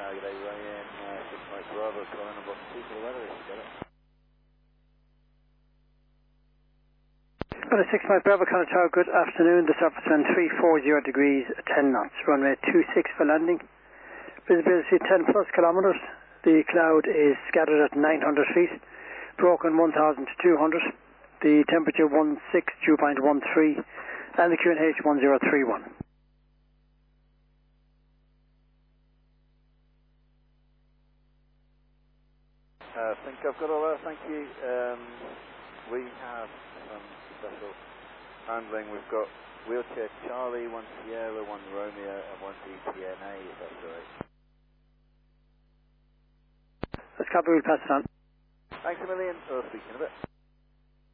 Good day, Ryan. 6 Mike Bravo, calling on Boston 2 for the weather. Together. On a 6 Mike Bravo, Connor Tower, good afternoon. The surface wind 340 degrees, 10 knots. Runway 26 for landing. Visibility 10 plus kilometers. The cloud is scattered at 900 feet. Broken 1,200. The temperature 162.13. And the QNH 1031. I think I've got all that, thank you. We have some special handling. We've got wheelchair Charlie, 1 Sierra, 1 Romeo, and 1 DTNA, if that's all right. Let's copy, we'll pass it on. Thanks a million. I'll speak in a bit.